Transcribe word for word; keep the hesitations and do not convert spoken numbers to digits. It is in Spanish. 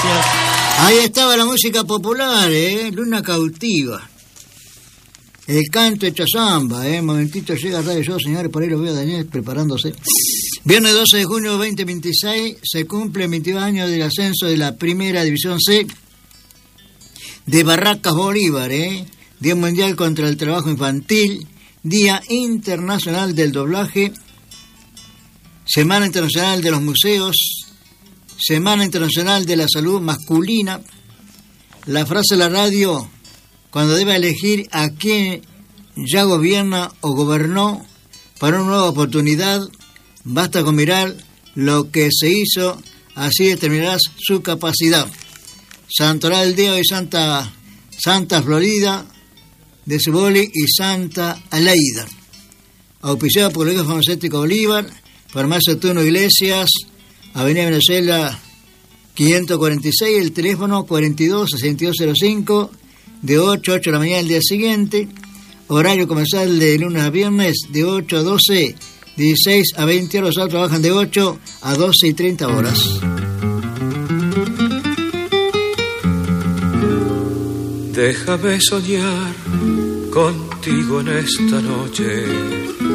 gracias. Ahí estaba la música popular, ¿eh? Luna Cautiva. El canto hecho samba, ¿eh? Momentito llega Radio Show, señores, por ahí lo veo a Daniel preparándose. Viernes doce de junio de veinte veintiséis se cumple veintidós años del ascenso de la Primera División C de Barracas Bolívar, ¿eh? Día Mundial contra el Trabajo Infantil, Día Internacional del Doblaje, Semana Internacional de los Museos, Semana Internacional de la Salud Masculina. La frase de la radio, cuando debe elegir a quien ya gobierna o gobernó para una nueva oportunidad, basta con mirar lo que se hizo, así determinarás su capacidad. Santoral del día hoy Santa, Santa Florida de Ciboli y Santa Aleida. Auspiciado por el Colegio Farmacéutico Bolívar, Farmacia Turno Iglesias, Avenida Venezuela quinientos cuarenta y seis, el teléfono cuarenta y dos sesenta y dos cero cinco, de ocho a ocho de la mañana del día siguiente. Horario comercial de lunes a viernes de ocho a doce, dieciséis a veinte horas. Los sábados trabajan de ocho a doce y treinta horas. Déjame soñar contigo en esta noche,